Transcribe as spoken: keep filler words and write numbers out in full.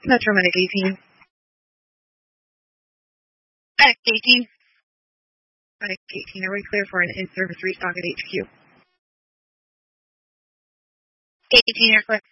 Metro Medic eighteen. Medic eighteen. Medic eighteen, are we clear for an in-service restock at H Q? eighteen, you're clear.